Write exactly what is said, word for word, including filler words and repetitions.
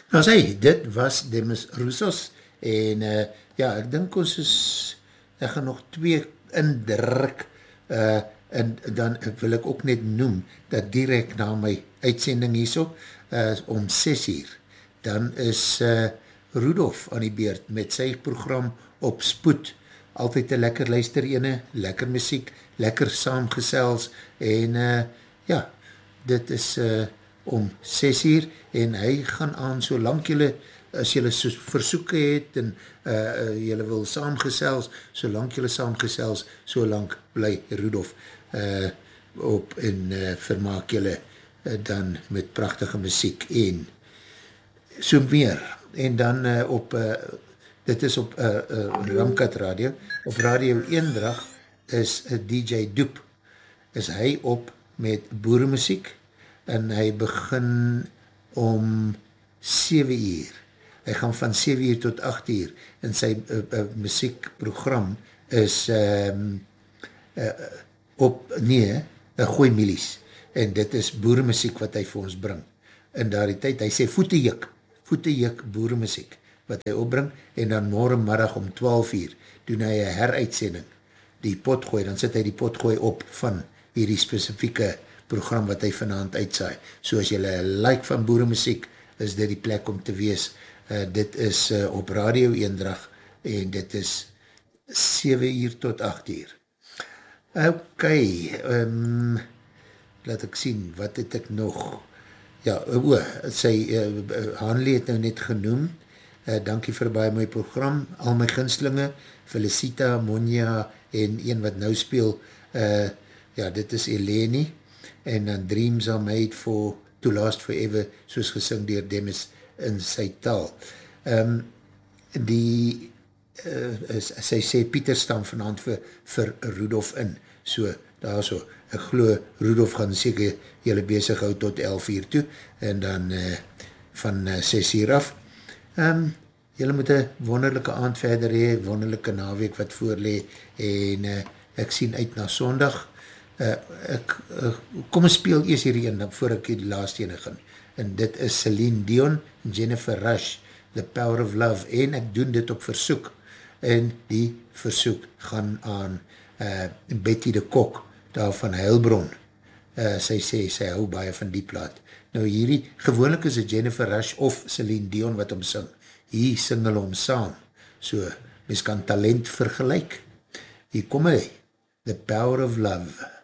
Nou sê, dit was Demis Roussos en uh, ja, ek dink ons is, ek gaan nog twee indruk uh, en dan wil ek ook net noem dat direct na my uitsending hierso, uh, om ses uur, dan is uh, Rudolf aan die beurt met sy program op spoed, altyd een lekker luister ene, lekker muziek, lekker saamgesels en uh, ja, dit is uh, om ses uur en hy gaan aan solang jylle, as jylle so versoeke het en uh, uh, jylle wil saamgesels, solang jylle saamgesels, solang bly Rudolf uh, op en uh, vermaak jylle uh, dan met prachtige muziek en so meer. En dan uh, op, uh, dit is op uh, uh, Ramkat Radio, op Radio Eendrag is uh, D J Doep, is hy op met boeremuziek en hy begin om sewe uur. Hy gaan van sewe uur tot agt uur en sy uh, uh, muziekprogram is um, uh, op, nee, uh, Gooi Milies en dit is boeremuziek wat hy vir ons bring. In daardie tyd, hy sê voetejuk, voetejuk boeremuziek wat hy opbring en dan morgenmiddag om twaalf uur doen hy een heruitsending, die potgooi, dan sit hy die potgooi op van hierdie specifieke program wat hy vanavond uitsaai. So as jylle like van boeremuziek, is dit die plek om te wees. Uh, dit is uh, op Radio Eendrag en dit is sewe uur tot agt uur. Ok, um, laat ek sien, wat het ek nog? Ja, o, sy, uh, Hanlie het nou net genoem, uh, dankie vir baie my program, al my ginslinge, Felicita, Monja en een wat nou speel, uh, ja, dit is Eleni, en dan Dreams are made for to last forever, soos gesing dier Demis in sy taal. Um, die, uh, sy sê Pieter staan vanavond vir, vir Rudolf in, so, daar so, ek glo Rudolf gaan seker jylle bezig hou tot elf uur toe, en dan uh, van uh, ses uur af. Um, jylle moet een wonderlijke aand verder hee, wonderlijke naweek wat voorlee, en uh, ek sien uit na sondag. Uh, ek, uh, kom en speel eers hierdie in, voor ek die laatste ene gaan. En dit is Celine Dion, Jennifer Rush, The Power of Love, en ek doen dit op versoek. En die versoek gaan aan uh, Betty de Kok, daar van Heilbron. Uh, sy sê, sy hou baie van die plaat. Nou hierdie, gewoonlik is het Jennifer Rush of Celine Dion wat om sing. Hier sing hulle om saam. So, mens kan talent vergelyk. Hier kom hy, The Power of Love.